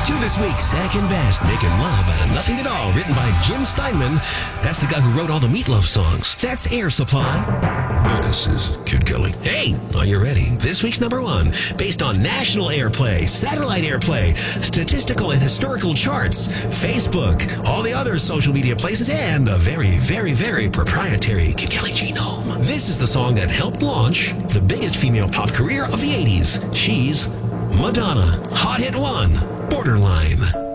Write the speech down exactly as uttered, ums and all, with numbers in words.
to this week's Second Best, Making Love Out of Nothing at All, written by Jim Steinman. That's the guy who wrote all the Meatloaf songs. That's Air Supply. This is Kid Kelly. Hey, are you ready? This week's number one, based on national airplay, satellite airplay, statistical and historical charts, Facebook, all the other social media places, and a very, very, very proprietary Kid Kelly genome. This is the song that helped launch the biggest female pop career of the eighties. She's Madonna. Hot hit one, Borderline.